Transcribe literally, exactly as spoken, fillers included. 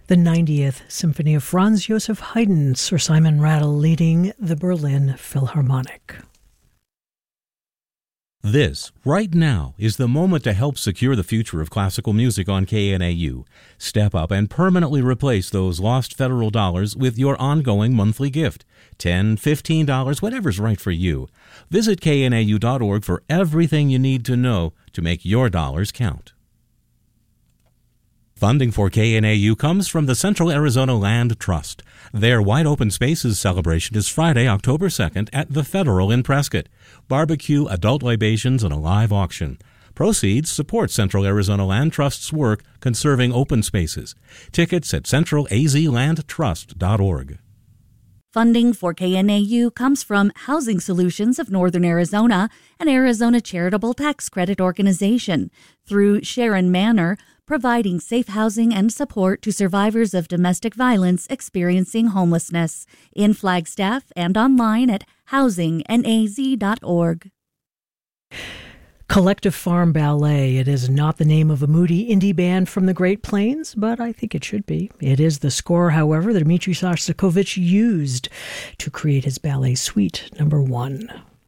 The ninetieth Symphony of Franz Joseph Haydn, Sir Simon Rattle leading the Berlin Philharmonic. This, right now, is the moment to help secure the future of classical music on K N A U. Step up and permanently replace those lost federal dollars with your ongoing monthly gift. ten dollars, fifteen dollars, whatever's right for you. Visit K N A U dot org for everything you need to know to make your dollars count. Funding for K N A U comes from the Central Arizona Land Trust. Their Wide Open Spaces celebration is Friday, October second at the Federal in Prescott. Barbecue, adult libations, and a live auction. Proceeds support Central Arizona Land Trust's work conserving open spaces. Tickets at central a z land trust dot org. Funding for K N A U comes from Housing Solutions of Northern Arizona, an Arizona charitable tax credit organization, through Sharon Manor, providing safe housing and support to survivors of domestic violence experiencing homelessness, in Flagstaff and online at housing n a z dot org. Collective Farm Ballet. It is not the name of a moody indie band from the Great Plains, but I think it should be. It is the score, however, that Dmitri Shostakovich used to create his ballet suite number one.